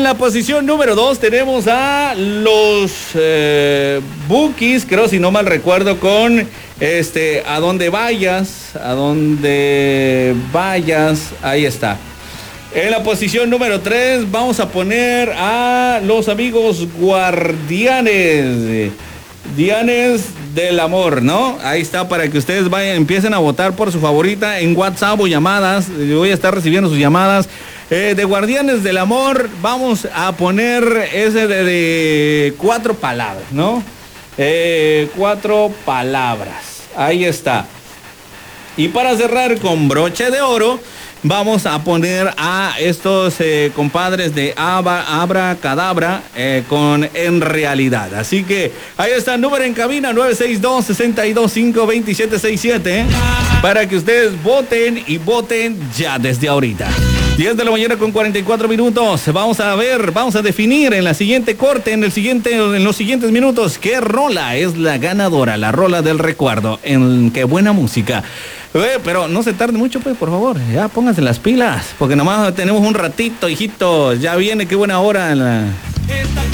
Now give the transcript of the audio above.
la posición número 2 tenemos a los Bukis, creo si no mal recuerdo, con a donde vayas, ahí está. En la posición número 3 vamos a poner a los amigos Guardianes del Amor, ¿no? Ahí está, para que ustedes empiecen a votar por su favorita en WhatsApp o llamadas. Yo voy a estar recibiendo sus llamadas. De Guardianes del Amor vamos a poner ese de 4 palabras, ¿no? 4 palabras. Ahí está. Y para cerrar con broche de oro, vamos a poner a estos compadres de Abra Cadabra con En Realidad. Así que ahí está el número en cabina, 962-625-2767, para que ustedes voten y voten ya desde ahorita. 10 de la mañana con 44 minutos. Vamos a definir en la siguiente corte, en los siguientes minutos, qué rola es la ganadora, la rola del recuerdo. En qué buena música. Pero no se tarde mucho, pues, por favor. Ya pónganse las pilas, porque nomás tenemos un ratito, hijitos. Ya viene, qué buena hora.